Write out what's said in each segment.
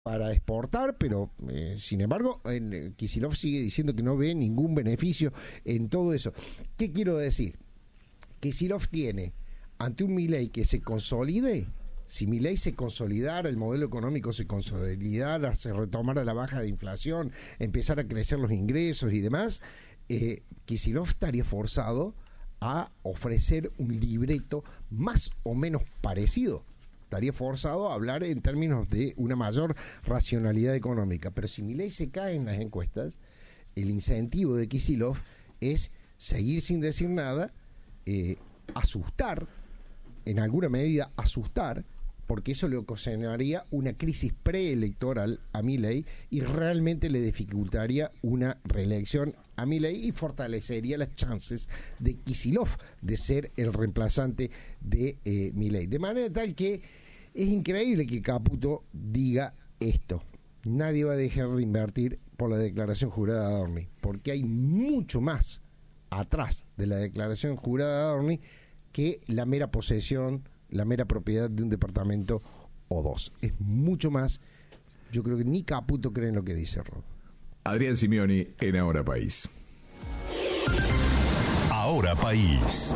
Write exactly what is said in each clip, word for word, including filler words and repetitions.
para exportar, pero eh, sin embargo eh, Kicillof sigue diciendo que no ve ningún beneficio en todo eso. ¿Qué quiero decir? Kicillof tiene ante un Milei que se consolide. Si Milei se consolidara, el modelo económico se consolidara, se retomara la baja de inflación, empezara a crecer los ingresos y demás, eh, Kicillof estaría forzado a ofrecer un libreto más o menos parecido. Estaría forzado a hablar en términos de una mayor racionalidad económica. Pero si Milei se cae en las encuestas, el incentivo de Kicillof es seguir sin decir nada, eh, asustar, en alguna medida asustar, porque eso le ocasionaría una crisis preelectoral a Milei y realmente le dificultaría una reelección a Milei y fortalecería las chances de Kicillof de ser el reemplazante de eh, Milei. De manera tal que es increíble que Caputo diga esto. Nadie va a dejar de invertir por la declaración jurada de Adorni, porque hay mucho más atrás de la declaración jurada de Adorni que la mera posesión, la mera propiedad de un departamento o dos. Es mucho más. Yo creo que ni Caputo cree en lo que dice Rob. Adrián Simeoni en Ahora País. Ahora País.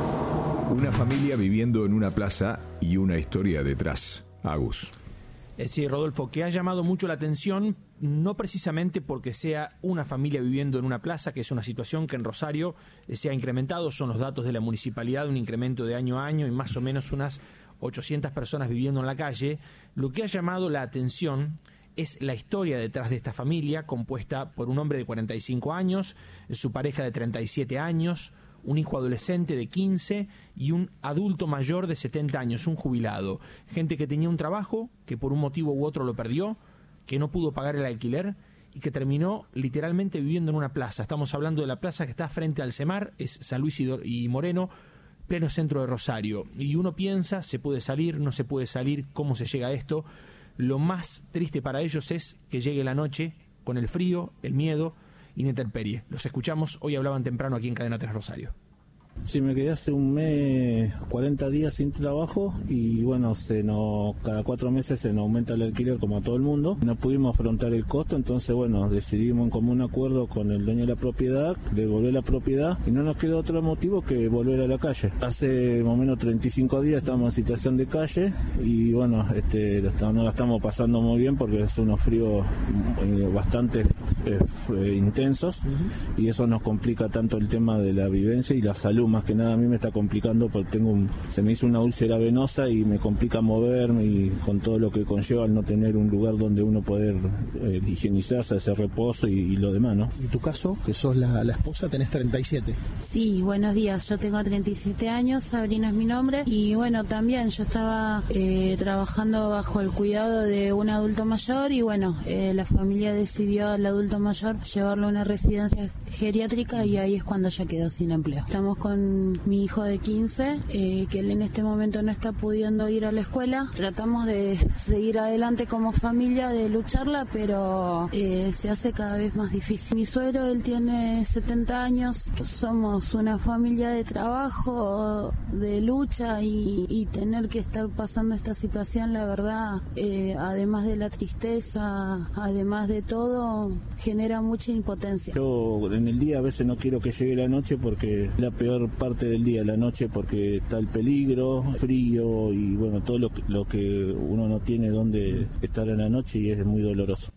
Una familia viviendo en una plaza y una historia detrás. Agus. Sí, Rodolfo, que ha llamado mucho la atención, no precisamente porque sea una familia viviendo en una plaza, que es una situación que en Rosario se ha incrementado, son los datos de la municipalidad, un incremento de año a año y más o menos unas ochocientas personas viviendo en la calle. Lo que ha llamado la atención es la historia detrás de esta familia, compuesta por un hombre de cuarenta y cinco años, su pareja de treinta y siete años, un hijo adolescente de quince y un adulto mayor de setenta años, un jubilado. Gente que tenía un trabajo, que por un motivo u otro lo perdió, que no pudo pagar el alquiler y que terminó literalmente viviendo en una plaza. Estamos hablando de la plaza que está frente al CEMAR, es San Luis y Moreno, pleno centro de Rosario. Y uno piensa, se puede salir, no se puede salir, ¿cómo se llega a esto? Lo más triste para ellos es que llegue la noche con el frío, el miedo y la intemperie. Los escuchamos, hoy hablaban temprano aquí en Cadena tres Rosario. Sí, me quedé hace un mes, cuarenta días sin trabajo y bueno, se nos, cada cuatro meses se nos aumenta el alquiler como a todo el mundo. No pudimos afrontar el costo, entonces bueno, decidimos en común acuerdo con el dueño de la propiedad, devolver la propiedad y no nos quedó otro motivo que volver a la calle. Hace más o menos treinta y cinco días estamos en situación de calle y bueno, este, no la estamos pasando muy bien porque son unos fríos eh, bastante eh, intensos uh-huh. y eso nos complica tanto el tema de la vivencia y la salud. Más que nada a mí me está complicando porque tengo un, se me hizo una úlcera venosa y me complica moverme y con todo lo que conlleva al no tener un lugar donde uno poder eh, higienizarse, hacer reposo y, y lo demás, ¿no? En tu caso, que sos la, la esposa, tenés treinta y siete. Sí, buenos días, yo tengo treinta y siete años, Sabrina es mi nombre y bueno, también yo estaba eh, trabajando bajo el cuidado de un adulto mayor y bueno, eh, la familia decidió al adulto mayor llevarlo a una residencia geriátrica y ahí es cuando ya quedó sin empleo. Estamos con mi hijo de quince, eh, que él en este momento no está pudiendo ir a la escuela. Tratamos de seguir adelante como familia, de lucharla, pero eh, se hace cada vez más difícil. Mi suegro, él tiene setenta años, somos una familia de trabajo, de lucha y, y tener que estar pasando esta situación, la verdad, eh, además de la tristeza, además de todo, genera mucha impotencia. Yo en el día a veces no quiero que llegue la noche porque la peor parte del día, la noche, porque está el peligro, frío y bueno, todo lo que, lo que uno no tiene donde estar en la noche y es muy doloroso.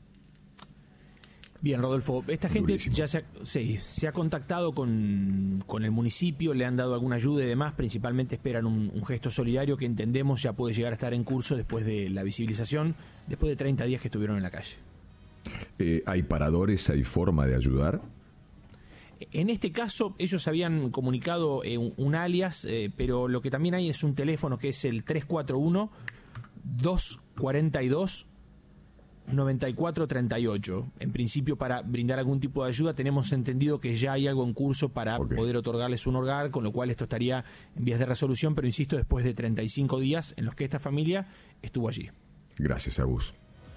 Bien, Rodolfo, esta gente Durísimo. ya se ha, sí, se ha contactado con, con el municipio, le han dado alguna ayuda y demás, principalmente esperan un, un gesto solidario que entendemos ya puede llegar a estar en curso después de la visibilización, después de treinta días que estuvieron en la calle. Eh, ¿Hay paradores, hay forma de ayudar? En este caso, ellos habían comunicado eh, un, un alias, eh, pero lo que también hay es un teléfono que es el tres cuatro uno, dos cuatro dos, nueve cuatro tres ocho. En principio, para brindar algún tipo de ayuda, tenemos entendido que ya hay algo en curso para okay. poder otorgarles un hogar, con lo cual esto estaría en vías de resolución, pero insisto, después de treinta y cinco días en los que esta familia estuvo allí. Gracias, Agus.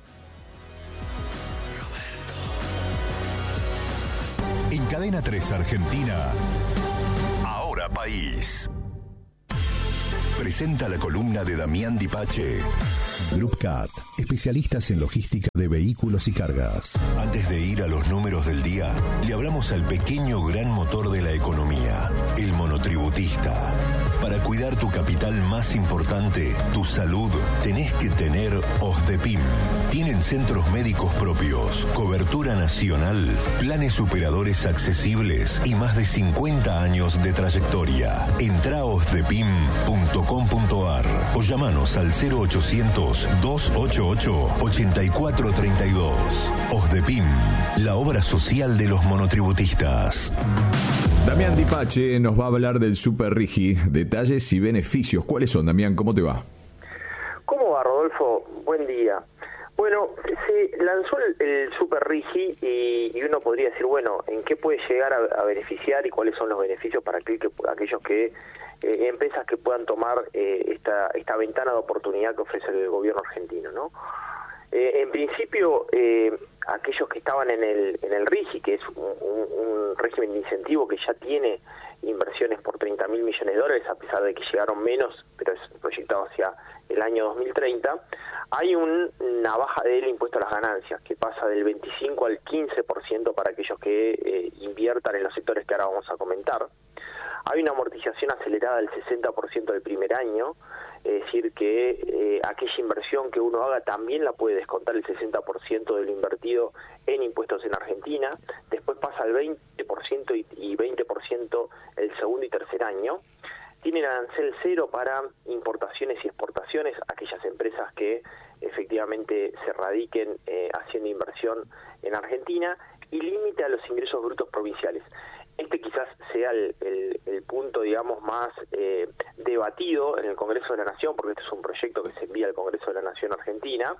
En Cadena tres Argentina, Ahora País. presenta la columna de Damián Dipache. Group Cat, especialistas en logística de vehículos y cargas. Antes de ir a los números del día, le hablamos al pequeño gran motor de la economía, el monotributista. Para cuidar tu capital más importante, tu salud, tenés que tener OSDEPIM. Tienen centros médicos propios, cobertura nacional, planes superadores accesibles y más de cincuenta años de trayectoria. Entra a osdepim punto com punto ar o llamanos al cero ochocientos, dos ochenta y ocho, ochenta y cuatro treinta y dos. OSDEPIM, la obra social de los monotributistas. Damián Dipache nos va a hablar del Super Rigi, detalles y beneficios. ¿Cuáles son, Damián? ¿Cómo te va? ¿Cómo va, Rodolfo? Buen día. Bueno, se lanzó el, el Super Rigi y, y uno podría decir, bueno, ¿en qué puede llegar a, a beneficiar y cuáles son los beneficios para aquel que, aquellos que eh, empresas que puedan tomar eh, esta, esta ventana de oportunidad que ofrece el gobierno argentino, ¿no? Eh, en principio, eh, aquellos que estaban en el en el Rigi, que es un, un, un régimen de incentivo que ya tiene inversiones por treinta mil millones de dólares, a pesar de que llegaron menos, pero es proyectado hacia el año dos mil treinta, hay un, una baja del impuesto a las ganancias, que pasa del veinticinco al quince por ciento para aquellos que eh, inviertan en los sectores que ahora vamos a comentar. Hay una amortización acelerada del sesenta por ciento del primer año, es decir, que eh, aquella inversión que uno haga también la puede descontar el sesenta por ciento de lo invertido en impuestos en Argentina, después pasa al veinte por ciento y, y veinte por ciento el segundo y tercer año. Tienen arancel cero para importaciones y exportaciones, aquellas empresas que efectivamente se radiquen eh, haciendo inversión en Argentina, y límite a los ingresos brutos provinciales. Este quizás sea el, el, el punto, digamos, más eh, debatido en el Congreso de la Nación, porque este es un proyecto que se envía al Congreso de la Nación Argentina,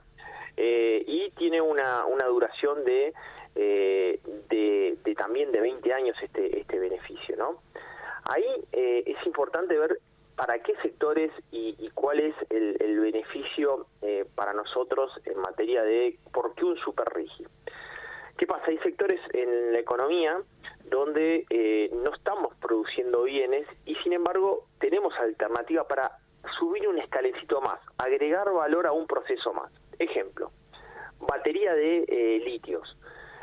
eh, y tiene una, una duración de, eh, de, de también de veinte años este, este beneficio, ¿no? Ahí eh, es importante ver para qué sectores y, y cuál es el, el beneficio eh, para nosotros en materia de por qué un Super Rigi. ¿Qué pasa? Hay sectores en la economía donde eh, no estamos produciendo bienes y sin embargo tenemos alternativa para subir un escaloncito más, agregar valor a un proceso más. Ejemplo, batería de eh, litios.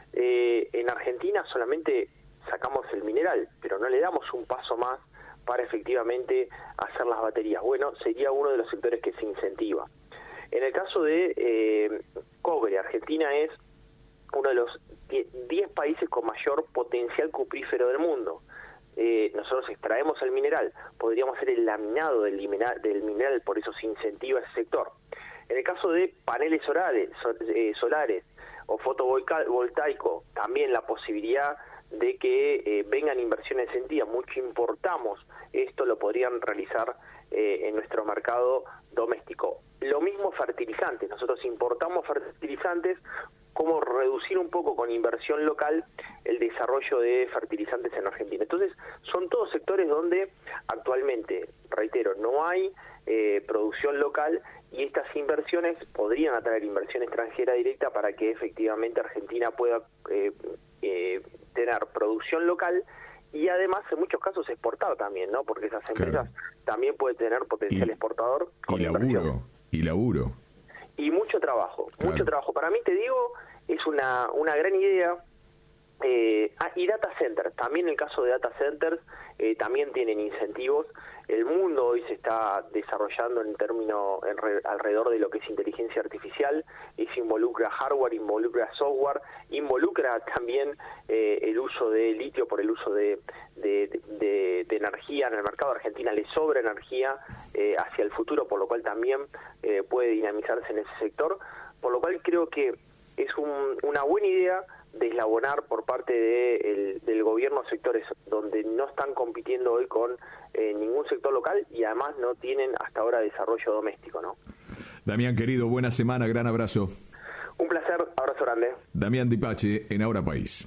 Eh, en Argentina solamente sacamos el mineral, pero no le damos un paso más para efectivamente hacer las baterías. Bueno, sería uno de los sectores que se incentiva. En el caso de eh, cobre, Argentina es uno de los diez países con mayor potencial cuprífero del mundo. Eh, nosotros extraemos el mineral, podríamos hacer el laminado del mineral, del mineral, por eso se incentiva ese sector. En el caso de paneles solares, so, eh, solares o fotovoltaico, también la posibilidad de que eh, vengan inversiones en día, mucho importamos, esto lo podrían realizar eh, en nuestro mercado doméstico. Lo mismo fertilizantes, nosotros importamos fertilizantes, cómo reducir un poco con inversión local el desarrollo de fertilizantes en Argentina. Entonces, son todos sectores donde actualmente, reitero, no hay eh, producción local y estas inversiones podrían atraer inversión extranjera directa para que efectivamente Argentina pueda eh, eh, tener producción local y además en muchos casos exportar también, ¿no? Porque esas empresas claro. también pueden tener potencial y, exportador con y inversión. laburo, y laburo. Y mucho trabajo, claro. mucho trabajo. Para mí, te digo, es una, una gran idea. Eh, ah, y data centers, también en el caso de data centers, eh, también tienen incentivos. El mundo hoy se está desarrollando en términos en re, alrededor de lo que es inteligencia artificial, y se involucra hardware, involucra software, involucra también eh, el uso de litio por el uso de, de, de, de energía. En el mercado de Argentina le sobra energía eh, hacia el futuro, por lo cual también eh, puede dinamizarse en ese sector, por lo cual creo que es un, una buena idea deslabonar por parte de el, del gobierno sectores donde no están compitiendo hoy con eh, ningún sector local y además no tienen hasta ahora desarrollo doméstico, ¿no? Damián, querido, buena semana, gran abrazo. Un placer, abrazo grande. Damián Dipache en Ahora País.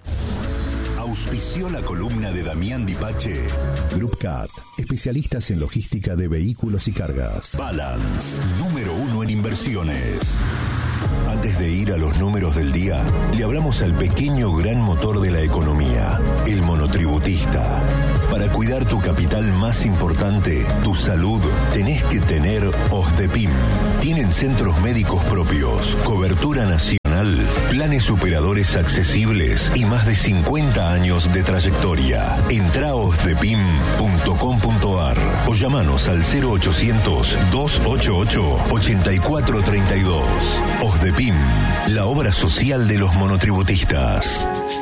Auspició la columna de Damián Dipache. Group Cat, especialistas en logística de vehículos y cargas. Balance, número uno en inversiones. Antes de ir a los números del día, le hablamos al pequeño gran motor de la economía, el monotributista. Para cuidar tu capital más importante, tu salud, tenés que tener OSDEPIM. Tienen centros médicos propios, cobertura nacional, planes superadores accesibles y más de cincuenta años de trayectoria. Entrá a osdepim punto com punto ar o llamanos al cero ochocientos, dos ochenta y ocho, ochenta y cuatro treinta y dos. OSDEPIM, la obra social de los monotributistas.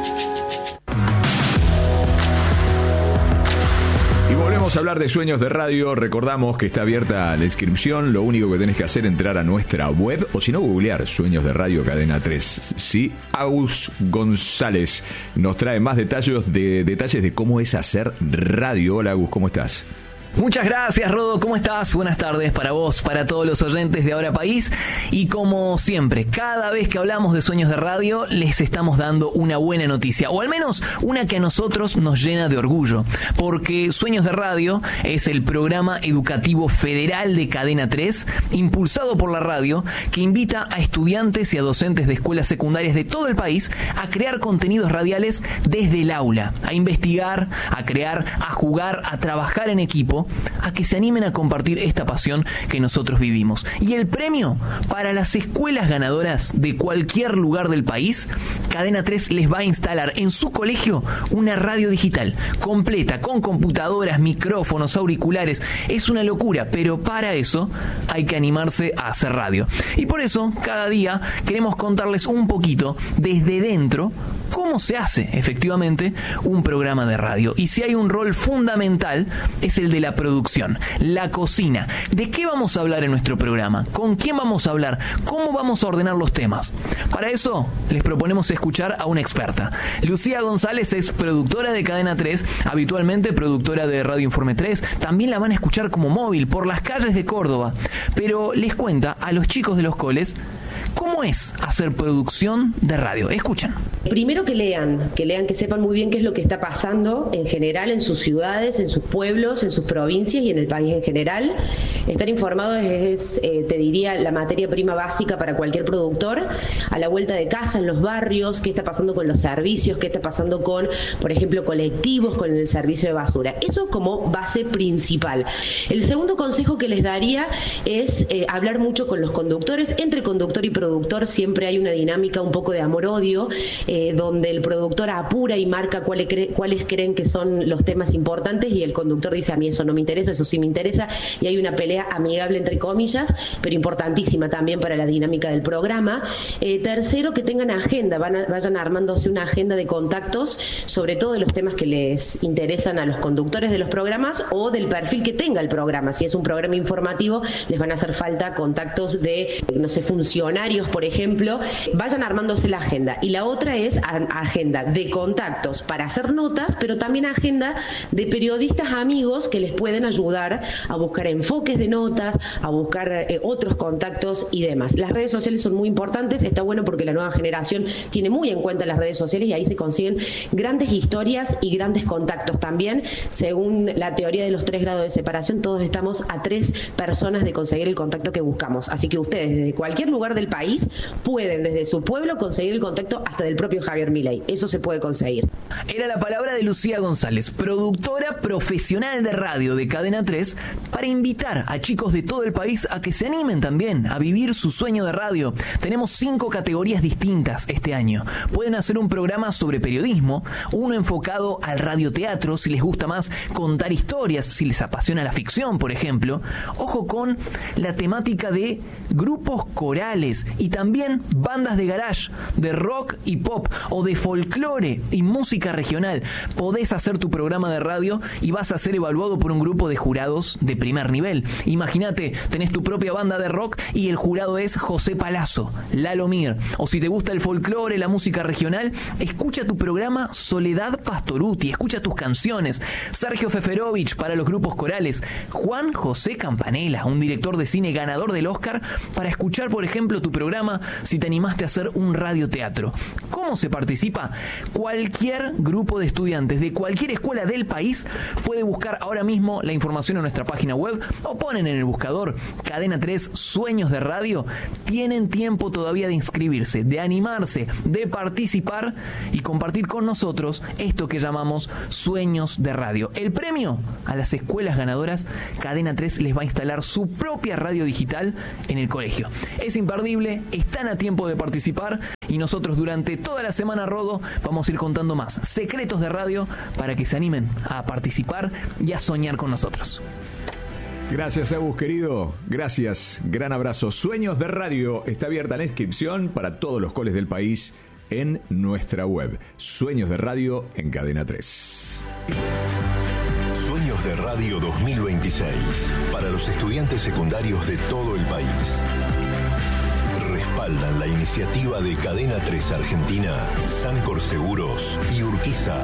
Y volvemos a hablar de Sueños de Radio. Recordamos que está abierta la inscripción. Lo único que tenés que hacer es entrar a nuestra web o si no, googlear Sueños de Radio Cadena tres. Sí, Agus González nos trae más detalles de, detalles de cómo es hacer radio. Hola Agus, ¿cómo estás? Muchas gracias, Rodo. ¿Cómo estás? Buenas tardes para vos, para todos los oyentes de Ahora País. Y como siempre, cada vez que hablamos de Sueños de Radio, les estamos dando una buena noticia, o al menos una que a nosotros nos llena de orgullo, porque Sueños de Radio es el programa educativo federal de Cadena tres, impulsado por la radio, que invita a estudiantes y a docentes de escuelas secundarias de todo el país a crear contenidos radiales desde el aula, a investigar, a crear, a jugar, a trabajar en equipo, a que se animen a compartir esta pasión que nosotros vivimos. Y el premio para las escuelas ganadoras de cualquier lugar del país, Cadena tres les va a instalar en su colegio una radio digital completa, con computadoras, micrófonos, auriculares. Es una locura, pero para eso hay que animarse a hacer radio. Y por eso, cada día queremos contarles un poquito desde dentro cómo se hace efectivamente un programa de radio. Y si hay un rol fundamental, es el de la producción, la cocina. ¿De qué vamos a hablar en nuestro programa? ¿Con quién vamos a hablar? ¿Cómo vamos a ordenar los temas? Para eso les proponemos escuchar a una experta. Lucía González es productora de Cadena tres, habitualmente productora de Radio Informe tres. También la van a escuchar como móvil por las calles de Córdoba. Pero les cuenta a los chicos de los coles cómo es hacer producción de radio. Escuchen. Primero que lean, que lean, que sepan muy bien qué es lo que está pasando en general en sus ciudades, en sus pueblos, en sus provincias y en el país en general. Estar informados es, eh, te diría, la materia prima básica para cualquier productor. A la vuelta de casa, en los barrios, qué está pasando con los servicios, qué está pasando con, por ejemplo, colectivos, con el servicio de basura. Eso como base principal. El segundo consejo que les daría es eh, hablar mucho con los conductores. Entre conductor y productor siempre hay una dinámica un poco de amor-odio, eh, donde el productor apura y marca cuáles, cre- cuáles creen que son los temas importantes y el conductor dice, a mí eso no me interesa, eso sí me interesa, y hay una pelea amigable entre comillas, pero importantísima también para la dinámica del programa. Eh, tercero, que tengan agenda, van a, vayan armándose una agenda de contactos, sobre todo de los temas que les interesan a los conductores de los programas o del perfil que tenga el programa. Si es un programa informativo, les van a hacer falta contactos de, no sé, funcionarios, por ejemplo. Vayan armándose la agenda. Y la otra es a, agenda de contactos para hacer notas, pero también agenda de periodistas amigos que les pueden ayudar a buscar enfoques de notas, a buscar eh, otros contactos y demás. Las redes sociales son muy importantes. Está bueno porque la nueva generación tiene muy en cuenta las redes sociales y ahí se consiguen grandes historias y grandes contactos también. Según la teoría de los tres grados de separación, todos estamos a tres personas de conseguir el contacto que buscamos. Así que ustedes, desde cualquier lugar del país, pueden desde su pueblo conseguir el contacto hasta del propio Javier Milei. Eso se puede conseguir. Era la palabra de Lucía González, productora profesional de radio de Cadena tres, para invitar a chicos de todo el país a que se animen también a vivir su sueño de radio. Tenemos cinco categorías distintas este año. Pueden hacer un programa sobre periodismo, uno enfocado al radioteatro, si les gusta más contar historias, si les apasiona la ficción, por ejemplo. Ojo con la temática de grupos corales y también bandas de garage, de rock y pop o de folclore y música regional. Podés hacer tu programa de radio y vas a ser evaluado por un grupo de jurados de primer nivel. Imagínate, tenés tu propia banda de rock y el jurado es José Palazzo, Lalo Mir. O si te gusta el folclore, la música regional, escucha tu programa Soledad Pastoruti, escucha tus canciones. Sergio Feferovich para los grupos corales. Juan José Campanella, un director de cine ganador del Oscar, para escuchar, por ejemplo, tu programa programa si te animaste a hacer un radioteatro. ¿Cómo se participa? Cualquier grupo de estudiantes de cualquier escuela del país puede buscar ahora mismo la información en nuestra página web o ponen en el buscador Cadena tres Sueños de Radio. Tienen tiempo todavía de inscribirse, de animarse, de participar y compartir con nosotros esto que llamamos Sueños de Radio. El premio a las escuelas ganadoras, Cadena tres les va a instalar su propia radio digital en el colegio. Es imperdible, están a tiempo de participar y nosotros durante toda la semana, Rodo, vamos a ir contando más secretos de radio para que se animen a participar y a soñar con nosotros. Gracias, Agus, querido. Gracias. Gran abrazo. Sueños de Radio está abierta la inscripción para todos los coles del país en nuestra web. Sueños de Radio en Cadena tres. Sueños de Radio dos mil veintiséis para los estudiantes secundarios de todo el país. Respaldan la iniciativa de Cadena tres Argentina, Sancor Seguros y Urquiza.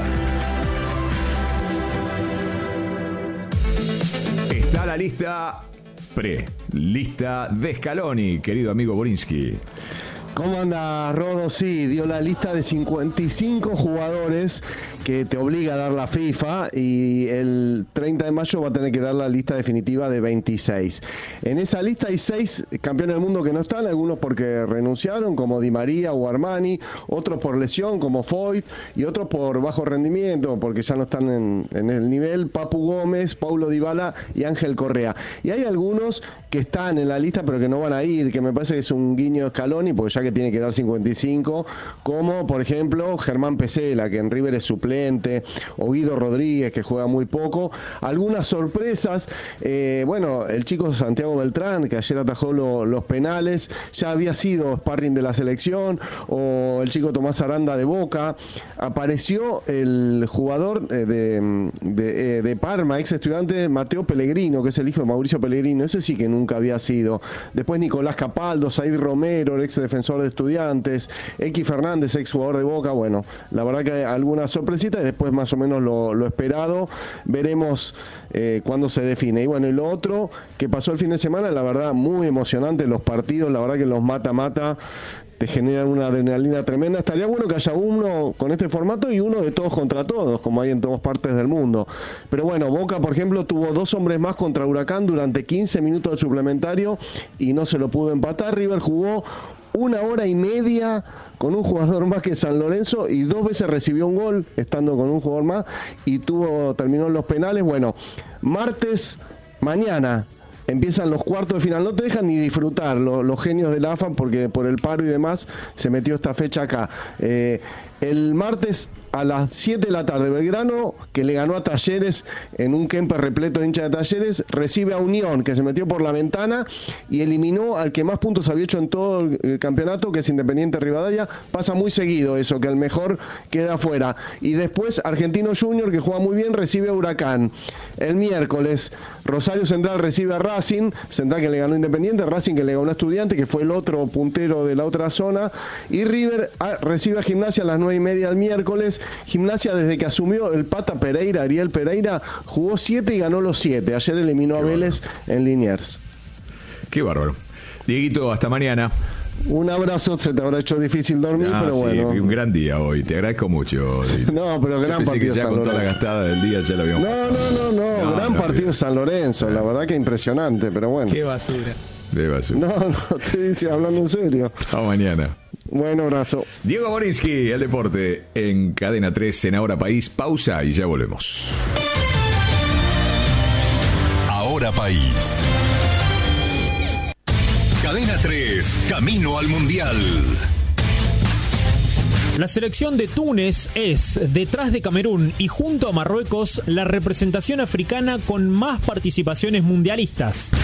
Está la lista pre, lista de Scaloni, querido amigo Borinsky. ¿Cómo anda, Rodo? Sí, dio la lista de cincuenta y cinco jugadores que te obliga a dar la FIFA y el treinta de mayo va a tener que dar la lista definitiva de veintiséis. En esa lista hay seis campeones del mundo que no están, algunos porque renunciaron, como Di María o Armani, otros por lesión, como Foyt, y otros por bajo rendimiento, porque ya no están en, en el nivel, Papu Gómez, Paulo Dybala y Ángel Correa. Y hay algunos que están en la lista pero que no van a ir, que me parece que es un guiño de Scaloni, porque ya que tiene que dar cincuenta y cinco, como por ejemplo Germán Pesela, que en River es suplente, o Guido Rodríguez, que juega muy poco. Algunas sorpresas, eh, bueno, el chico Santiago Beltrán, que ayer atajó lo, los penales, ya había sido sparring de la selección, o el chico Tomás Aranda de Boca. Apareció el jugador eh, de, de, eh, de Parma, ex estudiante, Mateo Pellegrino, que es el hijo de Mauricio Pellegrino, ese sí que nunca había sido. Después Nicolás Capaldo, Said Romero, el ex defensor de Estudiantes, X Fernández, ex jugador de Boca. Bueno, la verdad que hay alguna sorpresita y después más o menos lo, lo esperado. Veremos eh, cuándo se define. Y bueno, y lo otro que pasó el fin de semana, la verdad, muy emocionante los partidos, la verdad que los mata-mata te generan una adrenalina tremenda. Estaría bueno que haya uno con este formato y uno de todos contra todos, como hay en todas partes del mundo. Pero bueno, Boca, por ejemplo, tuvo dos hombres más contra Huracán durante quince minutos de suplementario y no se lo pudo empatar. River jugó una hora y media con un jugador más que San Lorenzo y dos veces recibió un gol estando con un jugador más y tuvo terminó los penales. Bueno, martes, mañana empiezan los cuartos de final, no te dejan ni disfrutar los, los genios del A F A porque por el paro y demás se metió esta fecha acá. Eh, el martes a las siete de la tarde, Belgrano, que le ganó a Talleres en un Kemper repleto de hinchas de Talleres, recibe a Unión, que se metió por la ventana y eliminó al que más puntos había hecho en todo el campeonato, que es Independiente Rivadavia. Pasa muy seguido eso, que el mejor queda afuera. Y después Argentino Junior, que juega muy bien, recibe a Huracán. El miércoles, Rosario Central recibe a Racing, Central que le ganó a Independiente, Racing que le ganó a Estudiantes, que fue el otro puntero de la otra zona, y River a, recibe a Gimnasia a las nueve y media el miércoles. Gimnasia, desde que asumió el Pata Pereira, Ariel Pereira, jugó siete y ganó los siete. Ayer eliminó Qué a Vélez bárbaro. En Liniers. Qué bárbaro. Dieguito, hasta mañana. Un abrazo, se te habrá hecho difícil dormir, ah, pero sí, bueno. Un gran día hoy, te agradezco mucho. No, pero gran Yo partido que ya San con Lorenzo. Toda la gastada del día ya lo habíamos no, pasado. no, no, no, no, gran no, partido no, San Lorenzo, no. La verdad que impresionante, pero bueno. Qué basura. De basura. No, no, te dice hablando en serio. Hasta mañana. Buen abrazo. Diego Borinsky, el deporte en Cadena tres en Ahora País. Pausa y ya volvemos. Ahora País. Cadena tres, camino al Mundial. La selección de Túnez es, detrás de Camerún y junto a Marruecos, la representación africana con más participaciones mundialistas.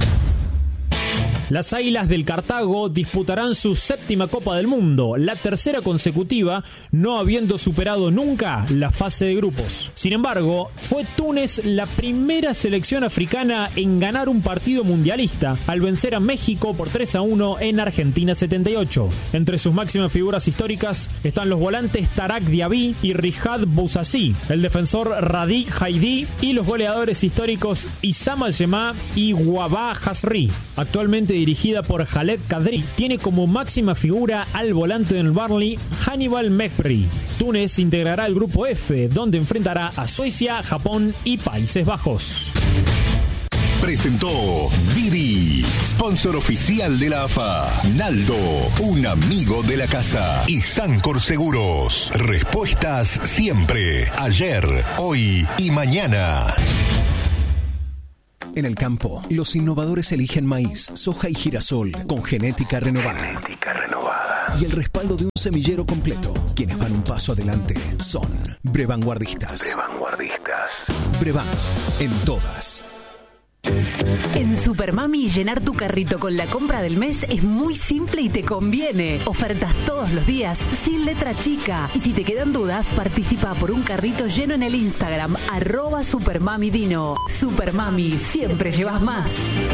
Las Águilas del Cartago disputarán su séptima Copa del Mundo, la tercera consecutiva, no habiendo superado nunca la fase de grupos. Sin embargo, fue Túnez la primera selección africana en ganar un partido mundialista, al vencer a México por tres a uno en Argentina setenta y ocho. Entre sus máximas figuras históricas están los volantes Tarak Diaby y Rihad Bouzazi, el defensor Radi Haidi y los goleadores históricos Issama Yema y Wabah Hasri. Actualmente dirigida por Khaled Kadri, tiene como máxima figura al volante del Burnley, Hannibal Mejbri. Túnez integrará el grupo F, donde enfrentará a Suecia, Japón y Países Bajos. Presentó Didi, sponsor oficial de la A F A. Naldo, un amigo de la casa. Y Sancor Seguros. Respuestas siempre. Ayer, hoy y mañana. En el campo, los innovadores eligen maíz, soja y girasol con genética renovada. Genética renovada. Y el respaldo de un semillero completo. Quienes van un paso adelante son Brevanguardistas. Brevanguardistas. Brevan, en todas. En Supermami, llenar tu carrito con la compra del mes es muy simple y te conviene. Ofertas todos los días, sin letra chica. Y si te quedan dudas, participa por un carrito lleno en el Instagram, arroba Supermamidino. Supermami, siempre llevas más.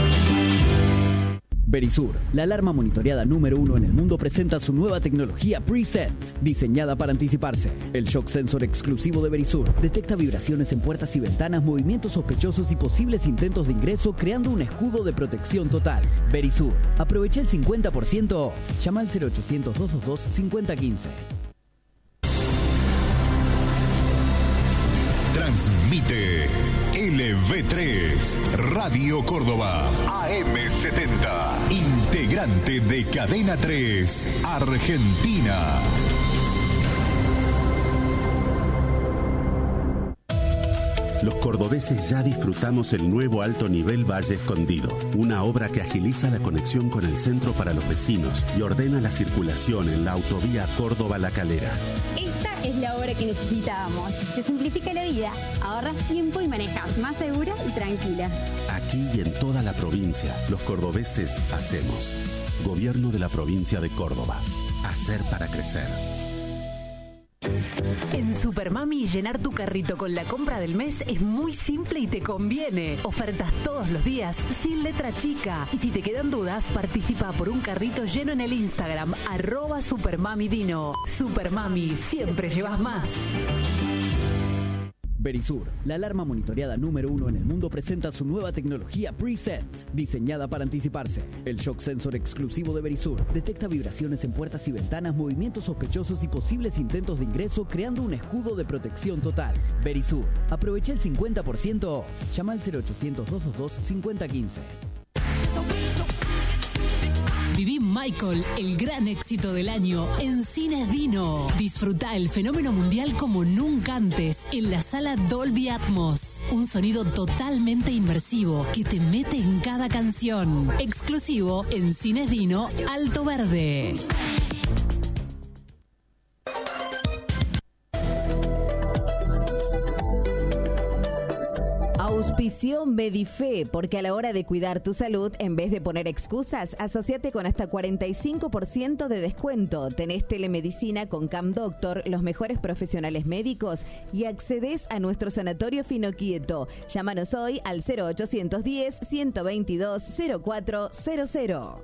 Verisur, la alarma monitoreada número uno en el mundo, presenta su nueva tecnología Pre-Sense, diseñada para anticiparse. El shock sensor exclusivo de Verisur detecta vibraciones en puertas y ventanas, movimientos sospechosos y posibles intentos de ingreso, creando un escudo de protección total. Verisur, aprovecha el cincuenta por ciento off. Llama al cero ochocientos, doscientos veintidós, cincuenta quince. Transmite L V tres, Radio Córdoba, A M setenta, integrante de Cadena tres, Argentina. Los cordobeses ya disfrutamos el nuevo alto nivel Valle Escondido, una obra que agiliza la conexión con el centro para los vecinos y ordena la circulación en la autovía Córdoba-La Calera. Esta es la obra que necesitábamos. Te simplifica la vida, ahorras tiempo y manejas más segura y tranquila. Aquí y en toda la provincia, los cordobeses hacemos. Gobierno de la provincia de Córdoba. Hacer para crecer. En Supermami, llenar tu carrito con la compra del mes es muy simple y te conviene. Ofertas todos los días, sin letra chica. Y si te quedan dudas, participa por un carrito lleno en el Instagram, arroba Supermamidino. Supermami, siempre llevas más. Verisur, la alarma monitoreada número uno en el mundo, presenta su nueva tecnología Pre-Sense, diseñada para anticiparse. El shock sensor exclusivo de Verisur detecta vibraciones en puertas y ventanas, movimientos sospechosos y posibles intentos de ingreso, creando un escudo de protección total. Verisur, aprovecha el cincuenta por ciento off. Llama al cero ochocientos, doscientos veintidós, cincuenta quince. Viví Michael, el gran éxito del año, en Cines Dino. Disfruta el fenómeno mundial como nunca antes en la sala Dolby Atmos. Un sonido totalmente inmersivo que te mete en cada canción. Exclusivo en Cines Dino, Alto Verde. Auspició Medife, porque a la hora de cuidar tu salud, en vez de poner excusas, asociate con hasta cuarenta y cinco por ciento de descuento. Tenés telemedicina con Cam Doctor, los mejores profesionales médicos, y accedes a nuestro sanatorio Fino Quieto. Llámanos hoy al cero ochocientos diez, ciento veintidós, cero cuatro cero cero.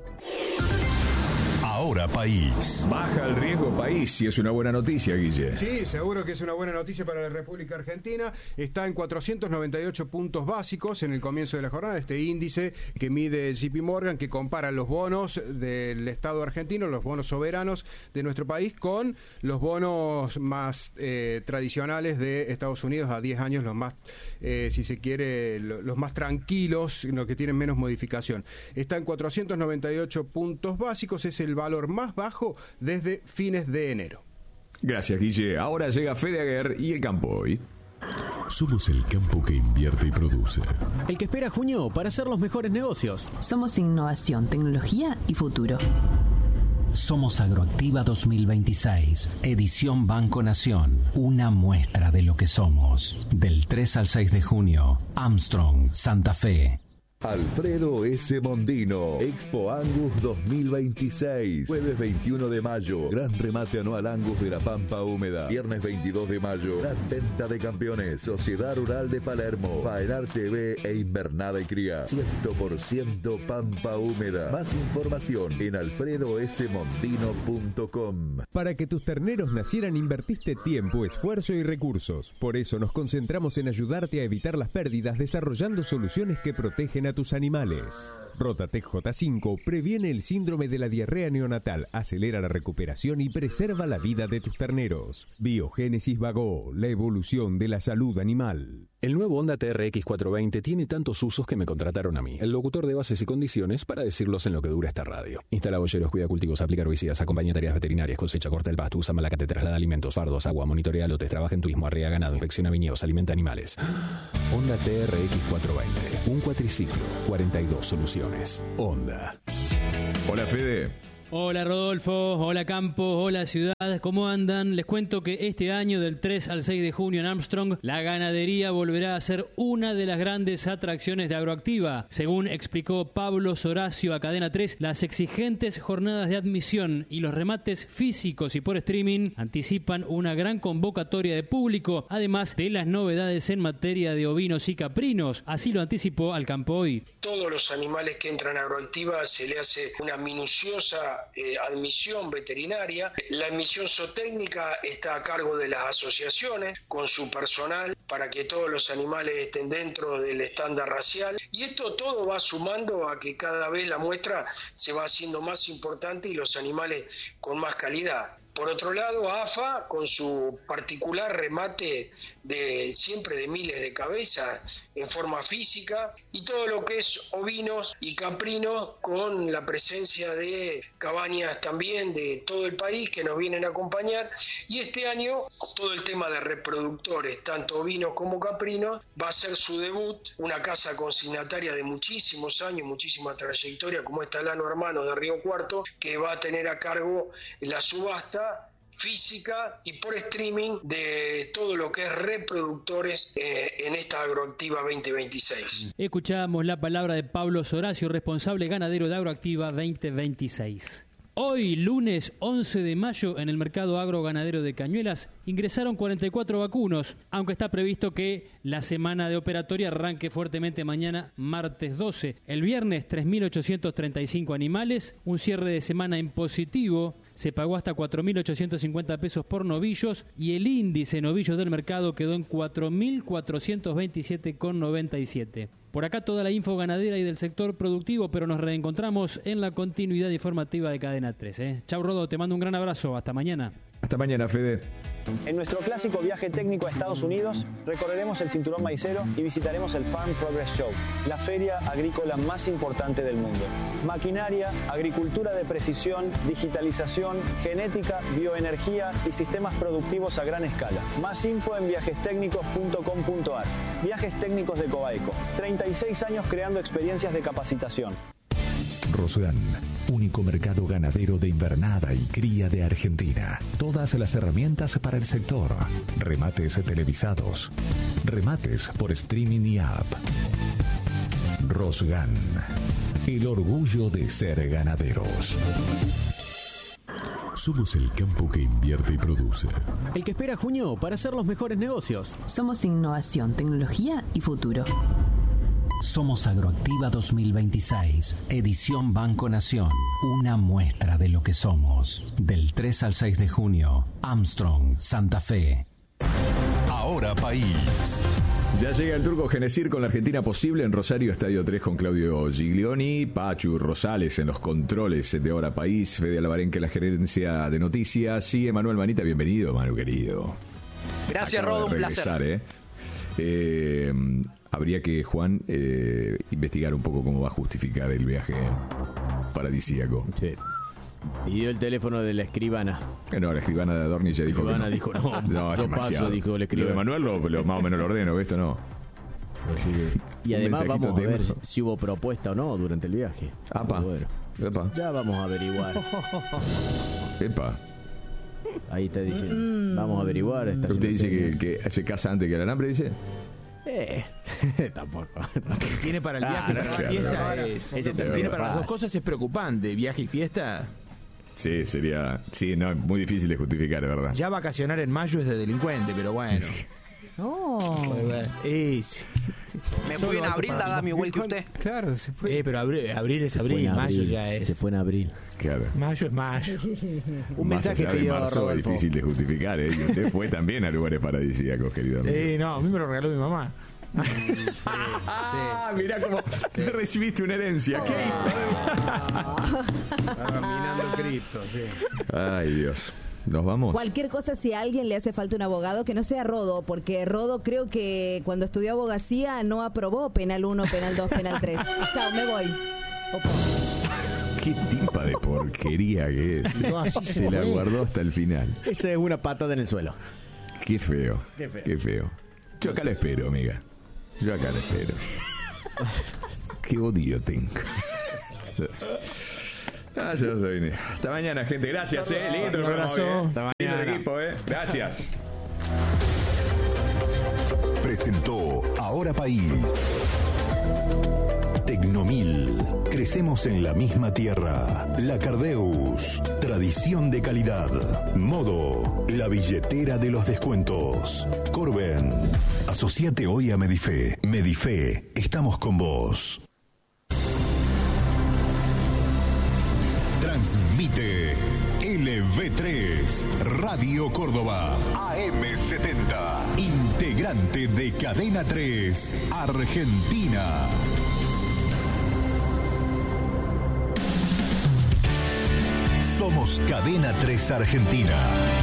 Ahora País. Baja el riesgo país y es una buena noticia, Guille. Sí, seguro que es una buena noticia para la República Argentina. Está en cuatrocientos noventa y ocho puntos básicos en el comienzo de la jornada. Este índice que mide J P Morgan, que compara los bonos del Estado argentino, los bonos soberanos de nuestro país, con los bonos más eh, tradicionales de Estados Unidos a diez años, los más, eh, si se quiere, los más tranquilos, los que tienen menos modificación. Está en cuatrocientos noventa y ocho puntos básicos, es el valor más bajo desde fines de enero. Gracias, Guille. Ahora llega Fede Aguer y el campo hoy. Somos el campo que invierte y produce. El que espera junio para hacer los mejores negocios. Somos innovación, tecnología y futuro. Somos Agroactiva dos mil veintiséis, edición Banco Nación, una muestra de lo que somos. Del tres al seis de junio, Armstrong, Santa Fe. Alfredo S. Mondino, Expo Angus dos mil veintiséis, jueves veintiuno de mayo, gran remate anual Angus de la Pampa Húmeda, viernes veintidós de mayo, gran venta de campeones, Sociedad Rural de Palermo, Faenar T V e Invernada y Cría, cien por ciento Pampa Húmeda. Más información en alfredo s mondino punto com. Para que tus terneros nacieran invertiste tiempo, esfuerzo y recursos. Por eso nos concentramos en ayudarte a evitar las pérdidas desarrollando soluciones que protegen a tus animales. Rotatec J cinco previene el síndrome de la diarrea neonatal, acelera la recuperación y preserva la vida de tus terneros. Biogénesis Vago, la evolución de la salud animal. El nuevo Honda T R X cuatrocientos veinte tiene tantos usos que me contrataron a mí, el locutor de bases y condiciones, para decirlos en lo que dura esta radio. Instala bolleros, cuida cultivos, aplica herbicidas, acompaña tareas veterinarias, cosecha, corta el pasto, usa malacate, traslada alimentos, fardos, agua, monitorea lotes, trabaja en turismo, arrea ganado, inspecciona viñedos, alimenta animales. Honda T R X cuatrocientos veinte, un cuatriciclo, cuarenta y dos soluciones. Honda. Hola, Fede. Hola Rodolfo, hola Campos, hola Ciudad, ¿cómo andan? Les cuento que este año del tres al seis de junio en Armstrong, la ganadería volverá a ser una de las grandes atracciones de Agroactiva. Según explicó Pablo Soracio a Cadena tres, las exigentes jornadas de admisión y los remates físicos y por streaming anticipan una gran convocatoria de público, además de las novedades en materia de ovinos y caprinos. Así lo anticipó Al Campo Hoy. Todos los animales que entran a Agroactiva se le hace una minuciosa Eh, admisión veterinaria. La admisión zootécnica está a cargo de las asociaciones con su personal para que todos los animales estén dentro del estándar racial, y esto todo va sumando a que cada vez la muestra se va haciendo más importante y los animales con más calidad. Por otro lado, A F A, con su particular remate de siempre de miles de cabezas en forma física, y todo lo que es ovinos y caprinos, con la presencia de cabañas también de todo el país que nos vienen a acompañar. Y este año todo el tema de reproductores, tanto ovinos como caprinos, va a ser su debut. Una casa consignataria de muchísimos años, muchísima trayectoria, como está Lano Hermanos de Río Cuarto, que va a tener a cargo la subasta física y por streaming de todo lo que es reproductores eh, en esta Agroactiva veinte veintiséis. Escuchamos la palabra de Pablo Soracio, responsable ganadero de Agroactiva veinte veintiséis. Hoy, lunes once de mayo, en el mercado agroganadero de Cañuelas, ingresaron cuarenta y cuatro vacunos, aunque está previsto que la semana de operatoria arranque fuertemente mañana, martes doce. El viernes, tres mil ochocientos treinta y cinco animales, un cierre de semana en positivo. Se pagó hasta cuatro mil ochocientos cincuenta pesos por novillos y el índice novillos del mercado quedó en cuatro mil cuatrocientos veintisiete con noventa y siete. Por acá toda la info ganadera y del sector productivo, pero nos reencontramos en la continuidad informativa de Cadena tres. ¿eh? Chau Rodo, te mando un gran abrazo. Hasta mañana. Hasta mañana, Fede. En nuestro clásico viaje técnico a Estados Unidos, recorreremos el cinturón maicero y visitaremos el Farm Progress Show, la feria agrícola más importante del mundo. Maquinaria, agricultura de precisión, digitalización, genética, bioenergía y sistemas productivos a gran escala. Más info en viajes técnicos punto com punto a r. Viajes Técnicos de Coaico. treinta y seis años creando experiencias de capacitación. Rosgan, único mercado ganadero de invernada y cría de Argentina. Todas las herramientas para el sector. Remates televisados. Remates por streaming y app. Rosgan, el orgullo de ser ganaderos. Somos el campo que invierte y produce. El que espera junio para hacer los mejores negocios. Somos innovación, tecnología y futuro. Somos Agroactiva dos mil veintiséis, edición Banco Nación. Una muestra de lo que somos. Del tres al seis de junio, Armstrong, Santa Fe. Ahora País. Ya llega el Turco Genesir con la Argentina Posible en Rosario, Estadio tres con Claudio Giglioni, Pachu Rosales en los controles de Ahora País, Fede Alvarenque en la gerencia de noticias y Emanuel Manita, bienvenido, Manu querido. Gracias, Acaba Rodo, de un regresar, placer. ¿eh? Eh, habría que, Juan, eh, investigar un poco cómo va a justificar el viaje paradisíaco. Sí. Y dio el teléfono de la escribana. Eh, no, la escribana de Adorni ya dijo escribana que no. dijo no. No, es Yo demasiado. paso, dijo el Lo escribano. de Manuel lo, lo más o menos lo ordeno, esto no. Y Un además mensajito vamos a de ver Emerson. si hubo propuesta o no durante el viaje. Apa. Bueno, Epa. ya vamos a averiguar. Epa. Ahí está diciendo. Vamos a averiguar. Está Usted dice haciendo que, que se casa antes que el alambre, dice. Eh, tampoco. Tiene para el viaje, Ah, para no, la claro. fiesta, Ese es, te lo tiene digo para las dos fácil. cosas es preocupante, viaje y fiesta. Sí, sería. Sí, no, muy difícil de justificar, de verdad. Ya vacacionar en mayo es de delincuente, pero bueno. No. Eh, sí. Me fui en abril, dada mi igual que usted. Claro, se fue. Eh, pero abril, abril es Se fue abril, en mayo abril, ya es. Se fue en abril. Claro. Mayo es mayo. Un Más mensaje allá de pidió marzo es Rodolfo. difícil de justificar, ¿eh? Y usted fue también a lugares paradisíacos, querido amigo. Eh, no, a mí me lo regaló mi mamá. Ah, mirá cómo recibiste una herencia. ¿Qué? Minando cripto, sí. Ay, Dios. ¿Nos vamos? Cualquier cosa, si a alguien le hace falta un abogado, que no sea Rodo, porque Rodo creo que cuando estudió abogacía no aprobó penal uno, penal dos, penal tres. Chao, me voy. Opa. Qué timpa de porquería que es. No, así se se la fue. guardó hasta el final. Esa es una patada en el suelo. Qué feo. Qué feo. Qué feo. Yo acá la espero, amiga. Yo acá la espero. Qué odio tengo. Ah, yo soy. Hasta mañana, gente. Gracias, eh. Lindo el Un programa abrazo. hoy, eh. Hasta Lindo el mañana. equipo, eh. Gracias. Presentó Ahora País. Tecnomil. Crecemos en la misma tierra. La Cardeus. Tradición de calidad. Modo. La billetera de los descuentos. Corben. Asociate hoy a Medife. Medife. Estamos con vos. Transmite L V tres Radio Córdoba A M setenta, integrante de Cadena tres Argentina. Somos Cadena tres Argentina,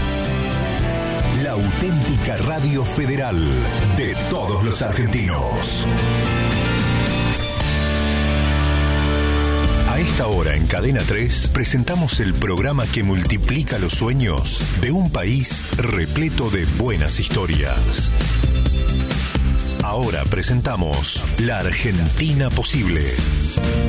la auténtica radio federal de todos los argentinos. A esta hora en Cadena tres presentamos el programa que multiplica los sueños de un país repleto de buenas historias. Ahora presentamos La Argentina Posible.